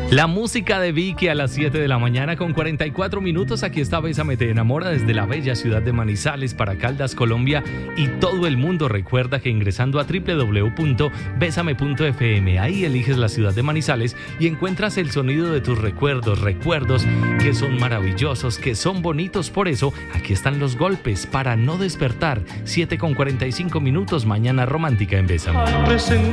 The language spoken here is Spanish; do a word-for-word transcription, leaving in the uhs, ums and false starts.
La música de Vicky a las siete de la mañana con cuarenta y cuatro minutos. Aquí está Bésame te enamora desde la bella ciudad de Manizales para Caldas, Colombia y todo el mundo. Recuerda que ingresando a doble u doble u doble u punto bésame punto efe eme, ahí eliges la ciudad de Manizales y encuentras el sonido de tus recuerdos, recuerdos que son maravillosos, que son bonitos. Por eso, aquí están los golpes para no despertar. siete con cuarenta y cinco minutos, mañana romántica en Bésame.